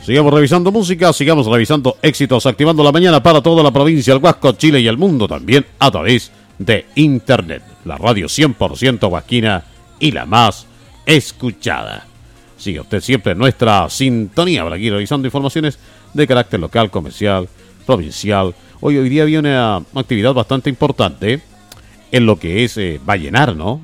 Sigamos revisando música, sigamos revisando éxitos, activando la mañana para toda la provincia, el Huasco, Chile y el mundo también a través de Internet. La radio 100% huasquina y la más escuchada. Sigue usted siempre en nuestra sintonía por aquí revisando informaciones de carácter local, comercial, provincial. Hoy día había una actividad bastante importante en lo que es Vallenar, ¿no?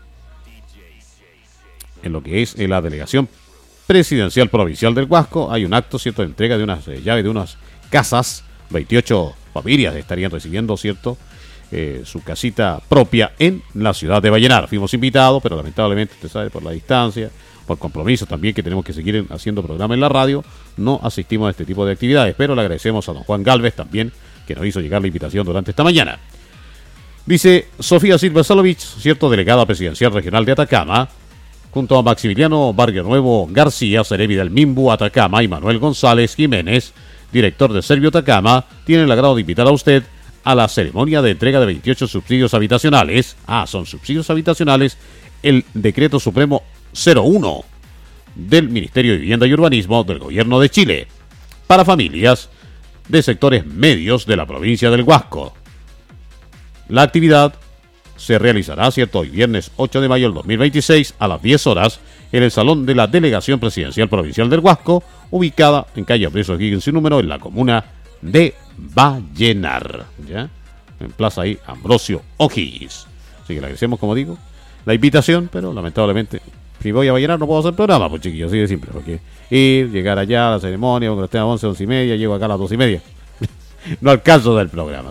En lo que es la delegación presidencial provincial del Huasco. Hay un acto, ¿cierto?, de entrega de unas llaves de unas casas. 28 familias estarían recibiendo, ¿cierto?, su casita propia en la ciudad de Vallenar. Fuimos invitados, pero lamentablemente, usted sabe, por la distancia, por compromiso también que tenemos que seguir haciendo programa en la radio, no asistimos a este tipo de actividades, pero le agradecemos a don Juan Galvez también, que nos hizo llegar la invitación durante esta mañana. Dice Sofía Silva Salovich, cierto, delegada presidencial regional de Atacama, junto a Maximiliano Barrio Nuevo García, Cerevi del Mimbu Atacama, y Manuel González Jiménez, director de Servio Atacama, tienen el agrado de invitar a usted a la ceremonia de entrega de 28 subsidios habitacionales. Son subsidios habitacionales, el Decreto Supremo 01 del Ministerio de Vivienda y Urbanismo del Gobierno de Chile, para familias de sectores medios de la provincia del Huasco. La actividad se realizará, ¿cierto?, hoy viernes 8 de mayo del 2026 a las 10 horas en el Salón de la Delegación Presidencial Provincial del Huasco, ubicada en calle Preso Higgins sin número, en la comuna de Vallenar, ¿ya? En Plaza ahí Ambrosio O'Higgins. Así que le agradecemos, como digo, la invitación, pero lamentablemente, si voy a Vallenar no puedo hacer programa, pues chiquillos, así de simple, porque llegar allá a la ceremonia, cuando esté a 11, 11 y media, llego acá a las 2 y media. No alcanzo del programa.